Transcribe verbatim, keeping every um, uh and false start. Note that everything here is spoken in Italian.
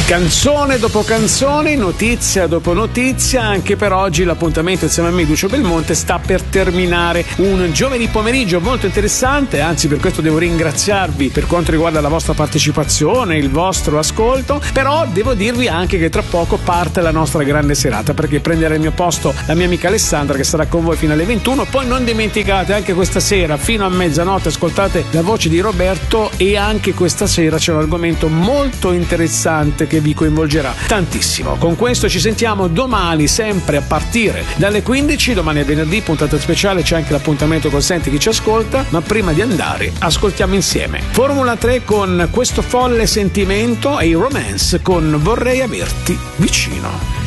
Canzone dopo canzone, notizia dopo notizia, anche per oggi l'appuntamento insieme a me, Duccio Belmonte, sta per terminare. Un giovedì pomeriggio molto interessante, anzi per questo devo ringraziarvi per quanto riguarda la vostra partecipazione, il vostro ascolto, però devo dirvi anche che tra poco parte la nostra grande serata, perché prenderà il mio posto la mia amica Alessandra, che sarà con voi fino alle ventuno. Poi non dimenticate, anche questa sera fino a mezzanotte ascoltate la voce di Roberto, e anche questa sera c'è un argomento molto interessante che vi coinvolgerà tantissimo. Con questo ci sentiamo domani, sempre a partire dalle quindici. Domani è venerdì, puntata speciale, c'è anche l'appuntamento con Senti chi ci ascolta, ma prima di andare ascoltiamo insieme Formula tre con Questo folle sentimento e i Romance con Vorrei averti vicino.